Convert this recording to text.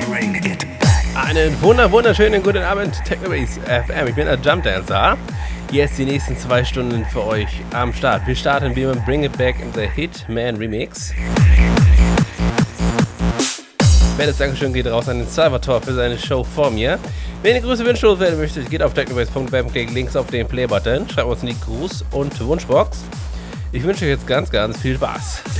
Einen wunderschönen guten Abend, Technobase FM. Ich bin der Jump Dancer. Jetzt die nächsten 2 Stunden für euch am Start. Wir starten wie mit Bring It Back in the Hitman Remix. Fettes Dankeschön geht raus an den Salvatore für seine Show vor mir. Wenn ihr Grüße wünschen werden möchtet, geht auf technobase.web und klickt links auf den Play-Button. Schreibt uns in die Gruß- und Wunschbox. Ich wünsche euch jetzt ganz viel Spaß.